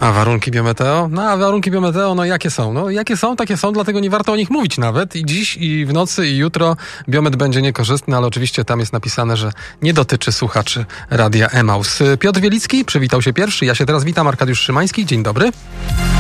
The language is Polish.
A warunki biometeo? No a warunki biometeo, no jakie są? No jakie są, takie są, dlatego nie warto o nich mówić nawet. I dziś, i w nocy, i jutro biomet będzie niekorzystny, ale oczywiście tam jest napisane, że nie dotyczy słuchaczy Radia Emaus. Piotr Wielicki przywitał się pierwszy, ja się teraz witam, Arkadiusz Szymański, dzień dobry.